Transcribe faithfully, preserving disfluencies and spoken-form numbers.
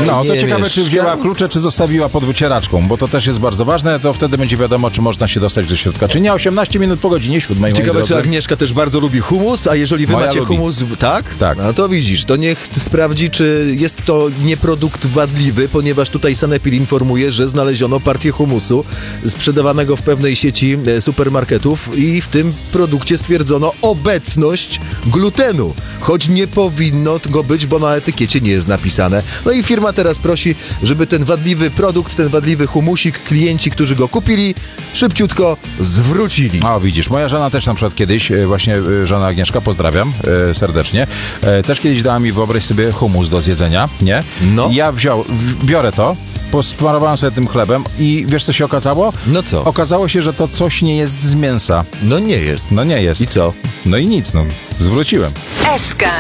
No, nie to ciekawe, mieszka. czy wzięła klucze, czy zostawiła pod wycieraczką, bo to też jest bardzo ważne, to wtedy będzie wiadomo, czy można się dostać do środka, czy nie. osiemnaście minut po godzinie siódmej, moi Ciekawe, drodzy. czy Agnieszka też bardzo lubi humus, a jeżeli wy Moja macie lubi. humus, tak? Tak. No to widzisz, to niech sprawdzi, czy jest to nie produkt wadliwy, ponieważ tutaj Sanepid informuje, że znaleziono partię humusu sprzedawanego w pewnej sieci e, supermarketów i w tym produkcie stwierdzono obecność glutenu, choć nie powinno go być, bo na etykiecie nie jest napisane. No i firma teraz prosi, żeby ten wadliwy produkt, ten wadliwy humusik, klienci, którzy go kupili, szybciutko zwrócili. O, widzisz, moja żona też na przykład kiedyś, e, właśnie e, żona Agnieszka, pozdrawiam e, serdecznie, e, też kiedyś dała mi, wyobraź sobie, humus do zjedzenia, nie? No. Ja wziął, w, biorę to, posmarowałem sobie tym chlebem i wiesz, co się okazało? No co? Okazało się, że to coś nie jest z mięsa. No nie jest. No nie jest. I co? No i nic, no. Zwróciłem. S K.